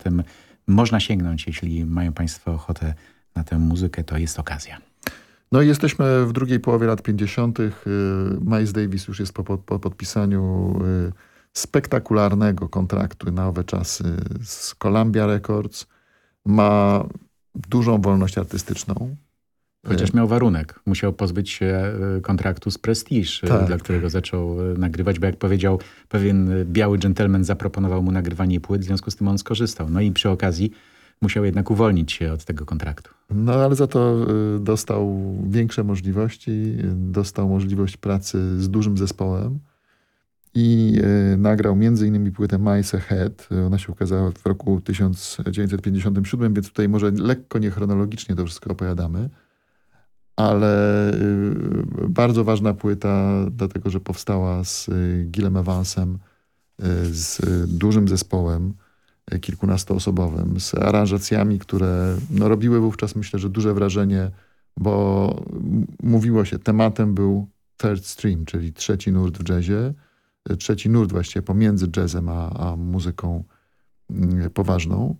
zatem można sięgnąć, jeśli mają państwo ochotę na tę muzykę, to jest okazja. No i jesteśmy w drugiej połowie lat 50. Miles Davis już jest po podpisaniu spektakularnego kontraktu na owe czasy z Columbia Records. Ma dużą wolność artystyczną. Chociaż miał warunek. Musiał pozbyć się kontraktu z Prestige, tak, dla którego zaczął nagrywać, bo jak powiedział, pewien biały dżentelmen zaproponował mu nagrywanie płyt, w związku z tym on skorzystał. No i przy okazji musiał jednak uwolnić się od tego kontraktu. No ale za to dostał większe możliwości, dostał możliwość pracy z dużym zespołem i nagrał m.in. płytę Miles Ahead. Ona się ukazała w roku 1957, więc tutaj może lekko niechronologicznie to wszystko opowiadamy, ale bardzo ważna płyta, dlatego że powstała z Gilem Evansem, z dużym zespołem, kilkunastoosobowym, z aranżacjami, które no, robiły wówczas, myślę, że duże wrażenie, bo mówiło się, tematem był third stream, czyli trzeci nurt w jazzie, trzeci nurt właściwie pomiędzy jazzem a muzyką poważną.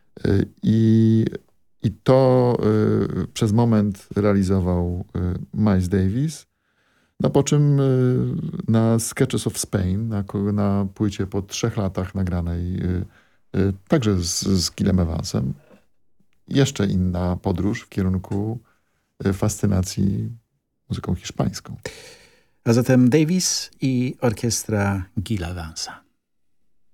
I to przez moment realizował Miles Davis, no po czym na Sketches of Spain, na płycie po 3 latach nagranej także z Gilem Evansem, jeszcze inna podróż w kierunku fascynacji muzyką hiszpańską. A zatem Davis i orkiestra Gila Evansa.